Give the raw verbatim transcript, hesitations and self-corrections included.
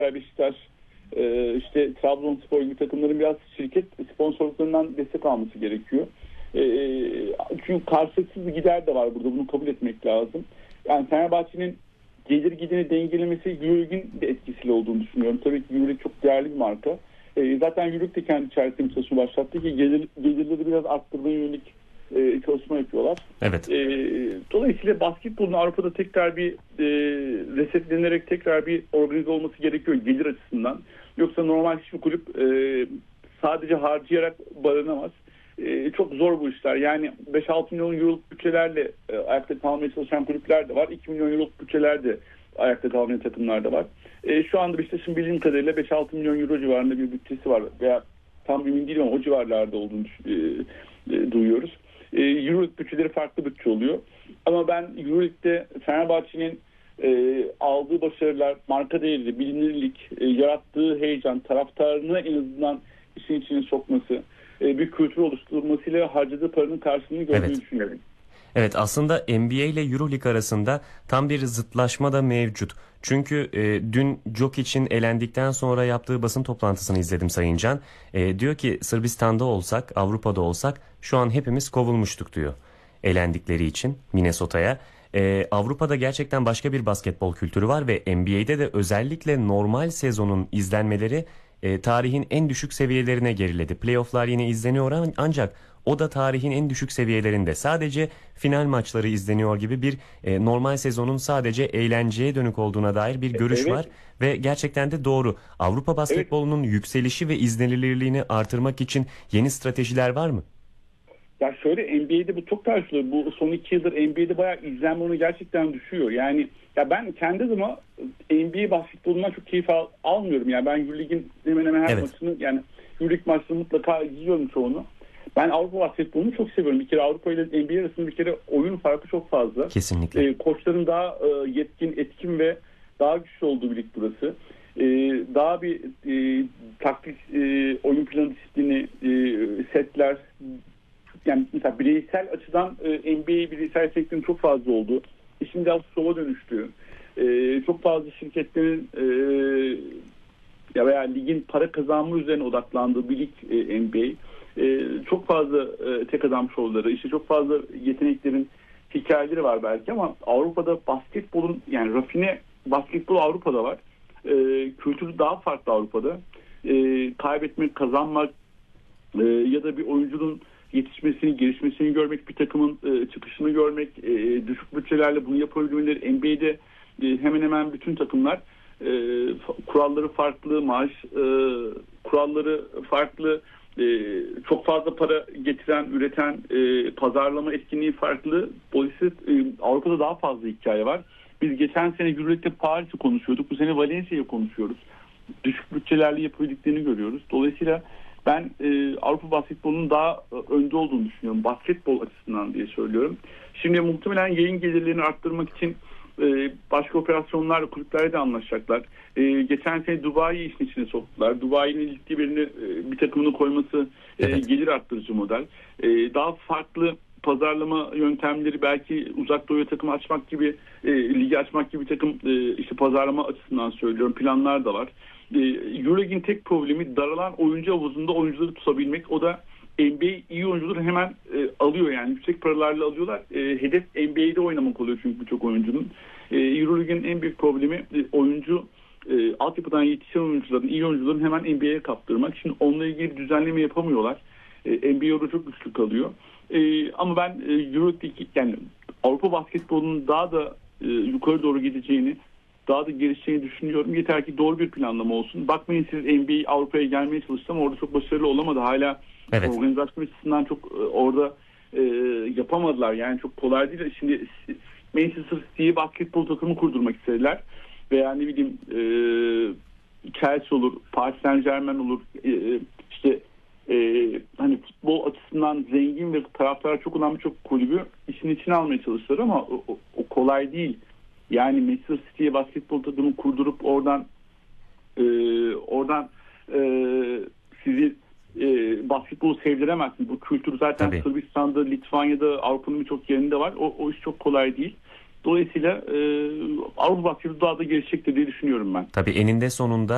Beşiktaş, e, işte Trabzonspor gibi takımların biraz şirket sponsorluklarından destek alması gerekiyor. E, çünkü karşılıksız bir gider de var burada. Bunu kabul etmek lazım. Yani Fenerbahçe'nin gelir gideri dengelemesi Euroleague'in de etkisiyle olduğunu düşünüyorum. Tabii ki Euroleague çok değerli bir marka. E, zaten Euroleague de kendi içerisinde bir çalışma başlattı ki gelir, gelirleri biraz arttırmaya yönelik e, çalışma yapıyorlar. Evet. E, dolayısıyla basketbolun Avrupa'da tekrar bir e, resetlenerek tekrar bir organize olması gerekiyor gelir açısından. Yoksa normal hiçbir kulüp e, sadece harcayarak barınamaz. E, çok zor bu işler. Yani beş altı milyon euroluk bütçelerle e, ayakta kalmaya çalışan kulüpler de var. iki milyon euroluk bütçelerle ayakta kalmayan takımlar da var. E, şu anda Beşiktaş'ın bildiğim kadarıyla beş altı milyon euro civarında bir bütçesi var. Veya tam emin değilim ama o civarlarda olduğunu e, e, duyuyoruz. E, Euroleague bütçeleri farklı bütçe oluyor. Ama ben Euroleague'de Fenerbahçe'nin e, aldığı başarılar, marka değeri, bilinirlik, e, yarattığı heyecan, taraftarını en azından işin içine sokması, e, bir kültür oluşturmasıyla harcadığı paranın karşılığını gördüğünü Evet. düşünüyorum. Evet, aslında N B A ile Euroleague arasında tam bir zıtlaşma da mevcut. Çünkü e, dün Djokic'in elendikten sonra yaptığı basın toplantısını izledim Sayın Can. E, diyor ki Sırbistan'da olsak, Avrupa'da olsak şu an hepimiz kovulmuştuk diyor. Elendikleri için Minnesota'ya. E, Avrupa'da gerçekten başka bir basketbol kültürü var ve N B A'de de özellikle normal sezonun izlenmeleri e, tarihin en düşük seviyelerine geriledi. Playoff'lar yine izleniyor ancak o da tarihin en düşük seviyelerinde. Sadece final maçları izleniyor gibi bir e, normal sezonun sadece eğlenceye dönük olduğuna dair bir görüş Evet. var. Ve gerçekten de doğru. Avrupa basketbolunun evet. yükselişi ve izlenilirliğini artırmak için yeni stratejiler var mı? Ya şöyle, N B A'de bu çok tartışılıyor. Bu son iki yıldır N B A'de bayağı izlenme oranı gerçekten düşüyor. Yani ya ben kendi adıma N B A basketbolundan çok keyif al, almıyorum. Yani ben Euroleague'in hemen hemen her evet. maçını, yani Euroleague maçlarını mutlaka izliyorum çoğunu. Ben Avrupa basketbolunu çok seviyorum. Bir kere Avrupa ile N B A arasında bir kere oyun farkı çok fazla. Kesinlikle. Ee, koçların daha e, yetkin, etkin ve daha güçlü olduğu bir lig burası. Ee, daha bir e, taktik, e, oyun planı disiplini, e, setler, yani mesela bireysel açıdan e, N B A bireysel sektörün çok fazla olduğu, e şimdi az şova dönüştüğü, e, çok fazla şirketlerin e, ya veya ligin para kazanma üzerine odaklandığı bir lig e, N B A. E, çok fazla e, tek adam şovları, işte çok fazla yeteneklerin hikayeleri var belki ama Avrupa'da basketbolun, yani rafine basketbol Avrupa'da var. E, kültürü daha farklı Avrupa'da. E, kaybetmek, kazanmak e, ya da bir oyuncunun yetişmesini, gelişmesini görmek, bir takımın e, çıkışını görmek, e, düşük bütçelerle bunu yapabilmeleri. N B A'de e, hemen hemen bütün takımlar e, kuralları farklı, maaş e, kuralları farklı, e, çok fazla para getiren, üreten, e, pazarlama etkinliği farklı. Dolayısıyla e, Avrupa'da daha fazla hikaye var. Biz geçen sene Euroleague'de Paris'i konuşuyorduk. Bu sene Valencia'yı konuşuyoruz. Düşük bütçelerle yapabildiklerini görüyoruz. Dolayısıyla ben e, Avrupa basketbolunun daha e, önde olduğunu düşünüyorum. Basketbol açısından diye söylüyorum. Şimdi muhtemelen yayın gelirlerini arttırmak için e, başka operasyonlarla kulüplerle de anlaşacaklar. E, geçen sene Dubai'yi işin içine soktular. Dubai'nin ligde birini e, bir takımını koyması e, evet. gelir arttırıcı model. E, daha farklı pazarlama yöntemleri, belki uzak doğuya takım açmak gibi, e, ligi açmak gibi bir takım e, işte pazarlama açısından söylüyorum, planlar da var. E, Euroleague'in tek problemi daralan oyuncu havuzunda oyuncuları tutabilmek. O da N B A iyi oyuncuları hemen e, alıyor, yani yüksek paralarla alıyorlar. E, hedef N B A'de oynamak oluyor çünkü birçok oyuncunun. E, Euroleague'in en büyük problemi e, oyuncu e, altyapıdan yetişen oyuncuların, iyi oyuncuların hemen N B A'ye kaptırmak. Şimdi onunla ilgili bir düzenleme yapamıyorlar. E, N B A orada çok güçlü kalıyor. Ee, ama ben e, Euroleague'deki, yani Avrupa basketbolunun daha da e, yukarı doğru gideceğini, daha da gelişeceğini düşünüyorum. Yeter ki doğru bir planlama olsun. Bakmayın, siz N B A Avrupa'ya gelmeye çalıştı ama orada çok başarılı olamadı. Hala evet. organizasyon açısından çok e, orada e, yapamadılar. Yani çok kolay değil. Şimdi Manchester City'ye basketbol takımı kurdurmak istediler. Veya ne bileyim e, Chelsea olur, Paris Saint-Germain olur, e, işte Ee, hani futbol açısından zengin ve taraftar çok olan birçok kulübü işin içine almaya çalıştılar ama o, o, o kolay değil. Yani Manchester City'ye basketbol takımı kurdurup oradan e, oradan e, sizi e, basketbolu sevdiremezsiniz. Bu kültür zaten Tabii. Sırbistan'da, Litvanya'da, Avrupa'nın birçok yerinde var. O, o iş çok kolay değil. Dolayısıyla e, Avrupa basketbolu daha da gelişecektir diye düşünüyorum ben. Tabii eninde sonunda